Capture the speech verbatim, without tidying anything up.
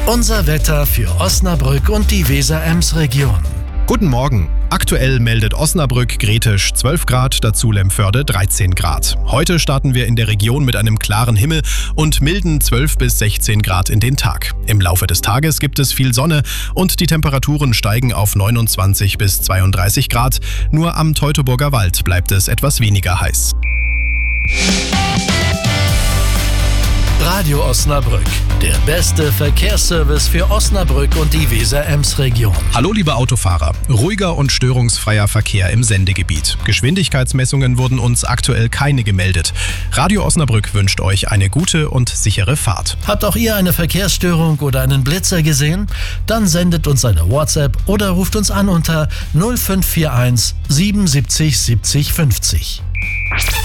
Unser Wetter für Osnabrück und die Weser-Ems-Region. Guten Morgen. Aktuell meldet Osnabrück Gretisch zwölf Grad, dazu Lemförde dreizehn Grad. Heute starten wir in der Region mit einem klaren Himmel und milden zwölf bis sechzehn Grad in den Tag. Im Laufe des Tages gibt es viel Sonne und die Temperaturen steigen auf neunundzwanzig bis zweiunddreißig Grad. Nur am Teutoburger Wald bleibt es etwas weniger heiß. Radio Osnabrück, der beste Verkehrsservice für Osnabrück und die Weser-Ems-Region. Hallo liebe Autofahrer, ruhiger und störungsfreier Verkehr im Sendegebiet. Geschwindigkeitsmessungen wurden uns aktuell keine gemeldet. Radio Osnabrück wünscht euch eine gute und sichere Fahrt. Habt auch ihr eine Verkehrsstörung oder einen Blitzer gesehen? Dann sendet uns eine WhatsApp oder ruft uns an unter null fünf vier eins siebenundsiebzig siebzig fünfzig.